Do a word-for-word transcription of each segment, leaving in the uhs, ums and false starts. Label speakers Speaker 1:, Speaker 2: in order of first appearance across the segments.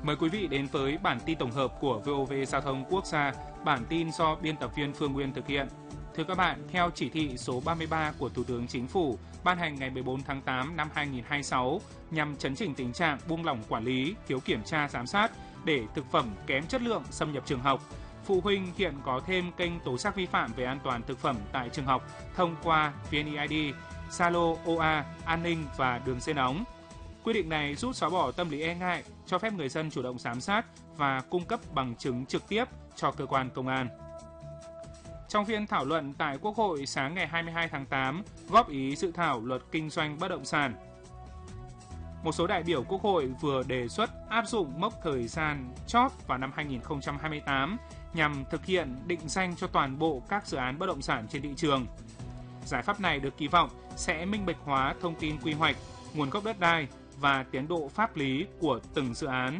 Speaker 1: Mời quý vị đến với bản tin tổng hợp của vê o vê Giao thông Quốc gia, bản tin do biên tập viên Phương Nguyên thực hiện. Thưa các bạn, theo chỉ thị số ba mươi ba của Thủ tướng Chính phủ ban hành ngày mười bốn tháng tám năm hai nghìn không trăm hai mươi sáu nhằm chấn chỉnh tình trạng buông lỏng quản lý, thiếu kiểm tra giám sát để thực phẩm kém chất lượng xâm nhập trường học, phụ huynh hiện có thêm kênh tố giác vi phạm về an toàn thực phẩm tại trường học thông qua vê en i đê, Zalo, o a, an ninh và đường dây nóng. Quy định này giúp xóa bỏ tâm lý e ngại, cho phép người dân chủ động giám sát và cung cấp bằng chứng trực tiếp cho cơ quan công an. Trong phiên thảo luận tại Quốc hội sáng ngày hai mươi hai tháng tám, góp ý dự thảo luật kinh doanh bất động sản, một số đại biểu Quốc hội vừa đề xuất áp dụng mốc thời gian chót vào năm hai nghìn không trăm hai mươi tám nhằm thực hiện định danh cho toàn bộ các dự án bất động sản trên thị trường. Giải pháp này được kỳ vọng sẽ minh bạch hóa thông tin quy hoạch, nguồn gốc đất đai và tiến độ pháp lý của từng dự án.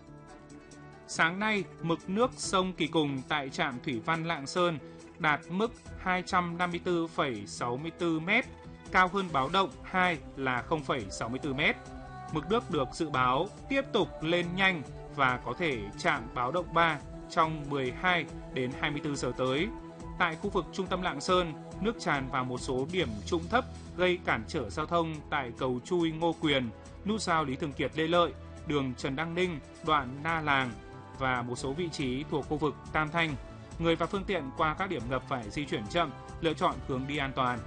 Speaker 1: Sáng nay, mực nước sông Kỳ Cùng tại trạm thủy văn Lạng Sơn đạt mức hai trăm năm mươi tư phẩy sáu mươi tư mét, cao hơn báo động hai là không phẩy sáu mươi tư mét. Mực nước được dự báo tiếp tục lên nhanh và có thể chạm báo động ba trong mười hai đến hai mươi tư giờ tới. Tại khu vực trung tâm Lạng Sơn, nước tràn vào một số điểm trũng thấp gây cản trở giao thông tại cầu Chui Ngô Quyền, nút giao Lý Thường Kiệt Lê Lợi, đường Trần Đăng Ninh, đoạn Na Làng và một số vị trí thuộc khu vực Tam Thanh. Người và phương tiện qua các điểm ngập phải di chuyển chậm, lựa chọn hướng đi an toàn.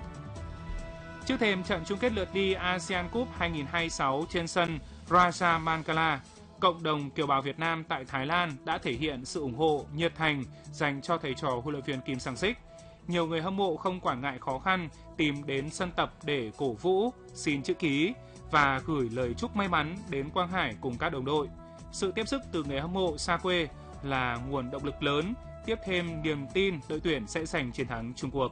Speaker 1: Trước thêm trận chung kết lượt đi ASEAN Cup hai nghìn không trăm hai mươi sáu trên sân Raja Mankala, cộng đồng kiều bào Việt Nam tại Thái Lan đã thể hiện sự ủng hộ nhiệt thành dành cho thầy trò huấn luyện viên Kim Sang-sik. Nhiều người hâm mộ không quản ngại khó khăn tìm đến sân tập để cổ vũ, xin chữ ký và gửi lời chúc may mắn đến Quang Hải cùng các đồng đội. Sự tiếp sức từ người hâm mộ xa quê là nguồn động lực lớn, tiếp thêm niềm tin đội tuyển sẽ giành chiến thắng chung cuộc.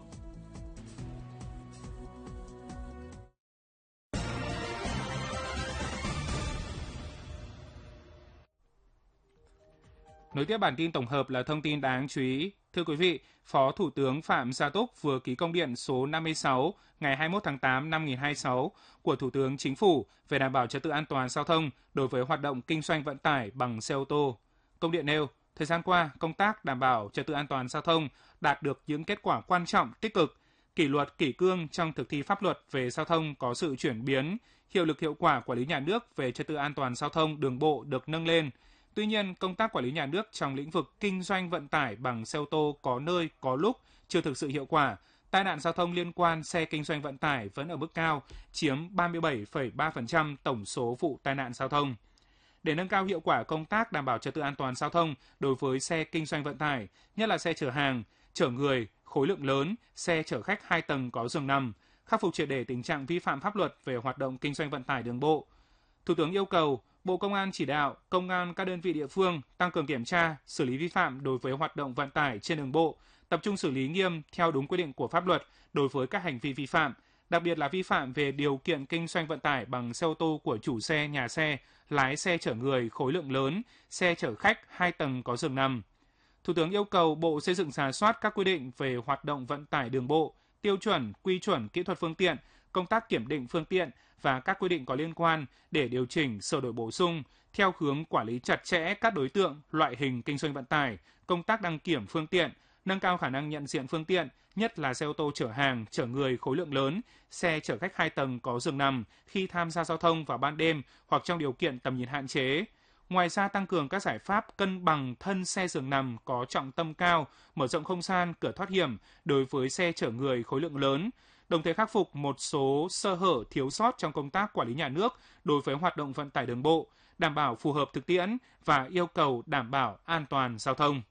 Speaker 1: Nối tiếp bản tin tổng hợp là thông tin đáng chú ý. Thưa quý vị, Phó Thủ tướng Phạm Gia Túc vừa ký công điện số năm mươi sáu ngày hai mươi mốt tháng tám năm hai nghìn không trăm hai mươi sáu của Thủ tướng Chính phủ về đảm bảo trật tự an toàn giao thông đối với hoạt động kinh doanh vận tải bằng xe ô tô. Công điện nêu, thời gian qua, công tác đảm bảo trật tự an toàn giao thông đạt được những kết quả quan trọng, tích cực. Kỷ luật kỷ cương trong thực thi pháp luật về giao thông có sự chuyển biến, hiệu lực hiệu quả quản lý nhà nước về trật tự an toàn giao thông đường bộ được nâng lên. Tuy nhiên, công tác quản lý nhà nước trong lĩnh vực kinh doanh vận tải bằng xe ô tô có nơi, có lúc chưa thực sự hiệu quả. Tai nạn giao thông liên quan xe kinh doanh vận tải vẫn ở mức cao, chiếm ba mươi bảy phẩy ba phần trăm tổng số vụ tai nạn giao thông. Để nâng cao hiệu quả công tác đảm bảo trật tự an toàn giao thông đối với xe kinh doanh vận tải, nhất là xe chở hàng, chở người, khối lượng lớn, xe chở khách hai tầng có giường nằm, khắc phục triệt để tình trạng vi phạm pháp luật về hoạt động kinh doanh vận tải đường bộ. Thủ tướng yêu cầu Bộ Công an chỉ đạo công an các đơn vị địa phương tăng cường kiểm tra, xử lý vi phạm đối với hoạt động vận tải trên đường bộ, tập trung xử lý nghiêm theo đúng quy định của pháp luật đối với các hành vi vi phạm, đặc biệt là vi phạm về điều kiện kinh doanh vận tải bằng xe ô tô của chủ xe, nhà xe, lái xe chở người khối lượng lớn, xe chở khách hai tầng có giường nằm. Thủ tướng yêu cầu Bộ xây dựng rà soát các quy định về hoạt động vận tải đường bộ, tiêu chuẩn, quy chuẩn kỹ thuật phương tiện, công tác kiểm định phương tiện và các quy định có liên quan để điều chỉnh, sửa đổi bổ sung theo hướng quản lý chặt chẽ các đối tượng, loại hình kinh doanh vận tải, công tác đăng kiểm phương tiện, nâng cao khả năng nhận diện phương tiện, nhất là xe ô tô chở hàng, chở người khối lượng lớn, xe chở khách hai tầng có giường nằm khi tham gia giao thông vào ban đêm hoặc trong điều kiện tầm nhìn hạn chế. Ngoài ra, tăng cường các giải pháp cân bằng thân xe giường nằm có trọng tâm cao, mở rộng không gian, cửa thoát hiểm đối với xe chở người khối lượng lớn, đồng thời khắc phục một số sơ hở thiếu sót trong công tác quản lý nhà nước đối với hoạt động vận tải đường bộ, đảm bảo phù hợp thực tiễn và yêu cầu đảm bảo an toàn giao thông.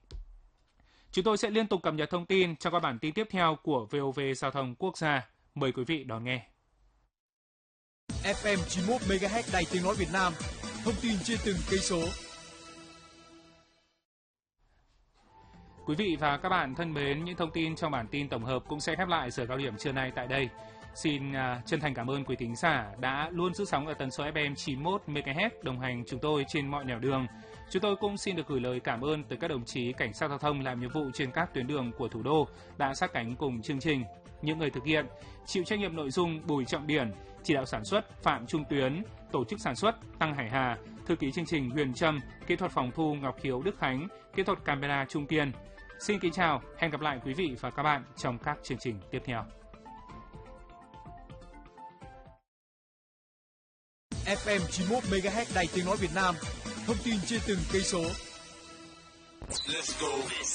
Speaker 1: Chúng tôi sẽ liên tục cập nhật thông tin trong các bản tin tiếp theo của vê o vê Giao thông Quốc gia. Mời quý vị đón nghe.
Speaker 2: ép em chín mươi mốt mê ga héc Đài Tiếng nói Việt Nam, thông tin trên từng cây số.
Speaker 1: Quý vị và các bạn thân mến, những thông tin trong bản tin tổng hợp cũng sẽ khép lại giờ cao điểm trưa nay tại đây. Xin uh, chân thành cảm ơn quý thính giả đã luôn giữ sóng ở tần số ép em chín mươi mốt mê ga héc đồng hành chúng tôi trên mọi nẻo đường. Chúng tôi cũng xin được gửi lời cảm ơn tới các đồng chí cảnh sát giao thông làm nhiệm vụ trên các tuyến đường của thủ đô đã sát cánh cùng chương trình. Những người thực hiện, chịu trách nhiệm nội dung Bùi Trọng Điển, chỉ đạo sản xuất Phạm Trung Tuyến, tổ chức sản xuất Tăng Hải Hà, thư ký chương trình Huyền Trâm, kỹ thuật phòng thu Ngọc Hiếu Đức Khánh, kỹ thuật camera Trung Kiên. Xin kính chào, hẹn gặp lại quý vị và các bạn trong các chương trình tiếp theo.
Speaker 2: ép em chín mươi mốt mê ga héc Đài Tiếng nói Việt Nam, thông tin trên từng cây số.